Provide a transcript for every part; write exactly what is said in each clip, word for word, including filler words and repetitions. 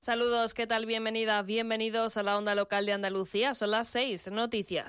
Saludos, ¿qué tal? Bienvenida, bienvenidos a la Onda Local de Andalucía. Son las seis, noticias.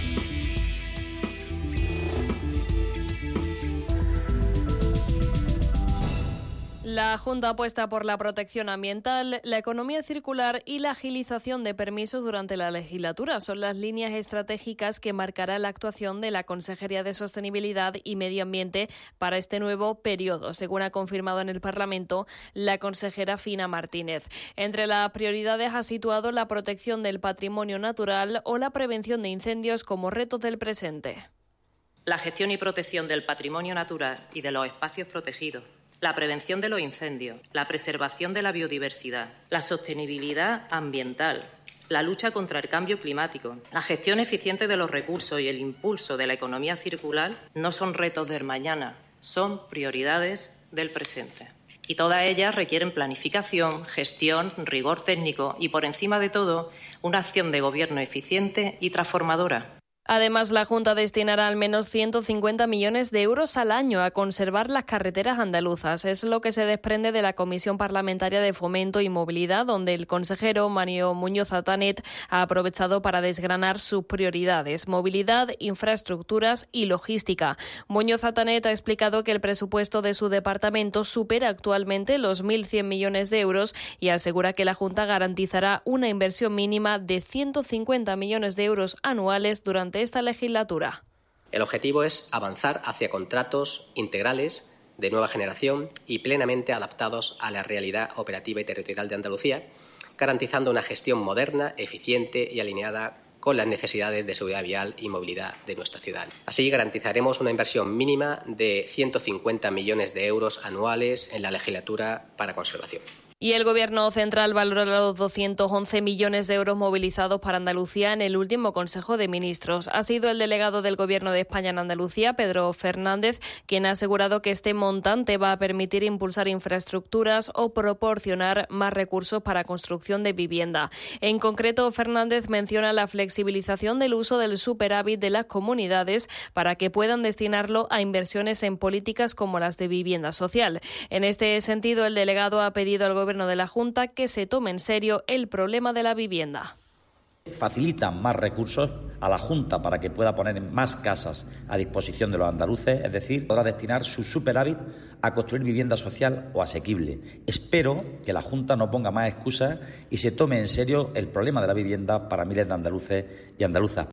La Junta apuesta por la protección ambiental, la economía circular y la agilización de permisos durante la legislatura. Son las líneas estratégicas que marcará la actuación de la Consejería de Sostenibilidad y Medio Ambiente para este nuevo periodo, según ha confirmado en el Parlamento la consejera Fina Martínez. Entre las prioridades ha situado la protección del patrimonio natural o la prevención de incendios como retos del presente. La gestión y protección del patrimonio natural y de los espacios protegidos, la prevención de los incendios, la preservación de la biodiversidad, la sostenibilidad ambiental, la lucha contra el cambio climático, la gestión eficiente de los recursos y el impulso de la economía circular no son retos del mañana, son prioridades del presente. Y todas ellas requieren planificación, gestión, rigor técnico y, por encima de todo, una acción de gobierno eficiente y transformadora. Además, la Junta destinará al menos ciento cincuenta millones de euros al año a conservar las carreteras andaluzas. Es lo que se desprende de la Comisión Parlamentaria de Fomento y Movilidad, donde el consejero Mario Muñoz Atanet ha aprovechado para desgranar sus prioridades: movilidad, infraestructuras y logística. Muñoz Atanet ha explicado que el presupuesto de su departamento supera actualmente los mil cien millones de euros y asegura que la Junta garantizará una inversión mínima de ciento cincuenta millones de euros anuales durante esta legislatura. El objetivo es avanzar hacia contratos integrales de nueva generación y plenamente adaptados a la realidad operativa y territorial de Andalucía, garantizando una gestión moderna, eficiente y alineada con las necesidades de seguridad vial y movilidad de nuestra ciudad. Así garantizaremos una inversión mínima de ciento cincuenta millones de euros anuales en la legislatura para conservación. Y el Gobierno central valora los doscientos once millones de euros movilizados para Andalucía en el último Consejo de Ministros. Ha sido el delegado del Gobierno de España en Andalucía, Pedro Fernández, quien ha asegurado que este montante va a permitir impulsar infraestructuras o proporcionar más recursos para construcción de vivienda. En concreto, Fernández menciona la flexibilización del uso del superávit de las comunidades para que puedan destinarlo a inversiones en políticas como las de vivienda social. En este sentido, el delegado ha pedido al Gobierno Gobierno de la Junta que se tome en serio el problema de la vivienda. Facilitan más recursos a la Junta para que pueda poner más casas a disposición de los andaluces, es decir, podrá destinar su superávit a construir vivienda social o asequible. Espero que la Junta no ponga más excusas y se tome en serio el problema de la vivienda para miles de andaluces y andaluzas.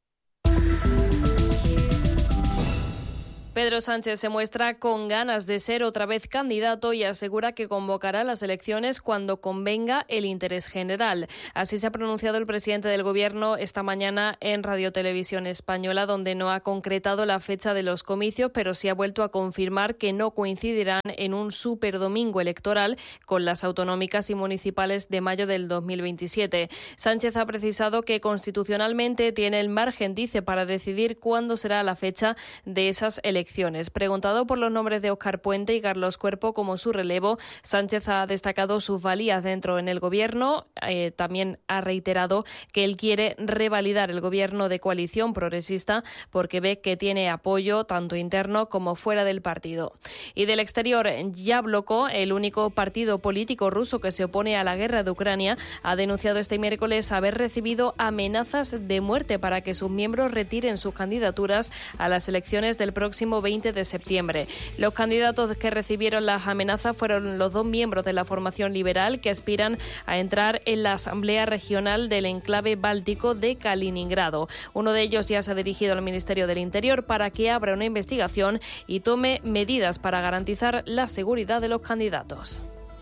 Pedro Sánchez se muestra con ganas de ser otra vez candidato y asegura que convocará las elecciones cuando convenga el interés general. Así se ha pronunciado el presidente del Gobierno esta mañana en Radio Televisión Española, donde no ha concretado la fecha de los comicios, pero sí ha vuelto a confirmar que no coincidirán en un superdomingo electoral con las autonómicas y municipales de mayo del dos mil veintisiete. Sánchez ha precisado que constitucionalmente tiene el margen, dice, para decidir cuándo será la fecha de esas elecciones. Preguntado por los nombres de Óscar Puente y Carlos Cuerpo como su relevo, Sánchez ha destacado sus valías dentro en el Gobierno. Eh, también ha reiterado que él quiere revalidar el Gobierno de coalición progresista porque ve que tiene apoyo tanto interno como fuera del partido. Y del exterior, Yabloko, el único partido político ruso que se opone a la guerra de Ucrania, ha denunciado este miércoles haber recibido amenazas de muerte para que sus miembros retiren sus candidaturas a las elecciones del próximo veinte de septiembre. Los candidatos que recibieron las amenazas fueron los dos miembros de la formación liberal que aspiran a entrar en la Asamblea Regional del Enclave Báltico de Kaliningrado. Uno de ellos ya se ha dirigido al Ministerio del Interior para que abra una investigación y tome medidas para garantizar la seguridad de los candidatos.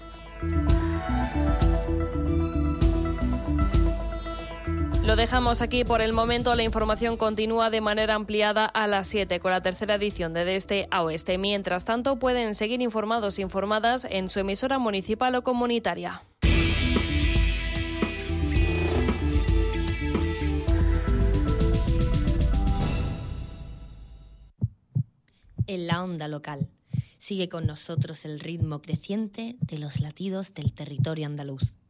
Lo dejamos aquí por el momento. La información continúa de manera ampliada a las siete con la tercera edición de De Este a Oeste. Mientras tanto, pueden seguir informados e informadas en su emisora municipal o comunitaria. En la onda local. Sigue con nosotros el ritmo creciente de los latidos del territorio andaluz.